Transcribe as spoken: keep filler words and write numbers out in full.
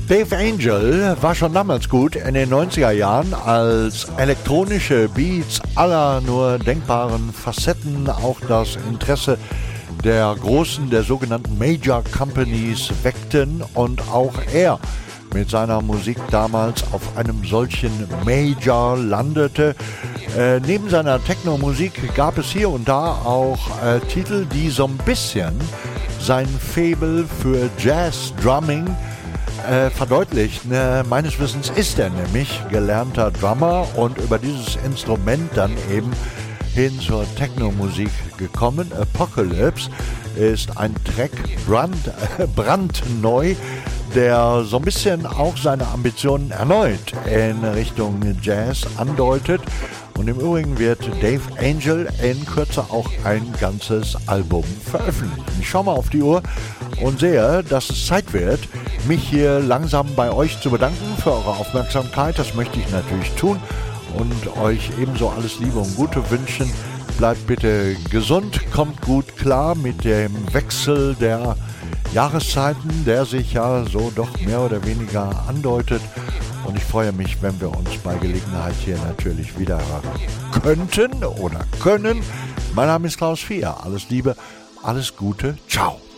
Dave Angel war schon damals gut in den neunziger Jahren, als elektronische Beats aller nur denkbaren Facetten auch das Interesse der großen, der sogenannten Major Companies weckten und auch er mit seiner Musik damals auf einem solchen Major landete. Äh, neben seiner Techno-Musik gab es hier und da auch äh, Titel, die so ein bisschen sein Faible für Jazz-Drumming äh, verdeutlichen. Äh, meines Wissens ist er nämlich gelernter Drummer und über dieses Instrument dann eben hin zur Techno-Musik gekommen. Apocalypse ist ein Track brand, äh, brandneu, der so ein bisschen auch seine Ambitionen erneut in Richtung Jazz andeutet. Und im Übrigen wird Dave Angel in Kürze auch ein ganzes Album veröffentlichen. Ich schaue mal auf die Uhr und sehe, dass es Zeit wird, mich hier langsam bei euch zu bedanken für eure Aufmerksamkeit. Das möchte ich natürlich tun und euch ebenso alles Liebe und Gute wünschen. Bleibt bitte gesund, kommt gut klar mit dem Wechsel der Jahreszeiten, der sich ja so doch mehr oder weniger andeutet. Und ich freue mich, wenn wir uns bei Gelegenheit hier natürlich wieder hören könnten oder können. Mein Name ist Klaus Vier. Alles Liebe, alles Gute. Ciao.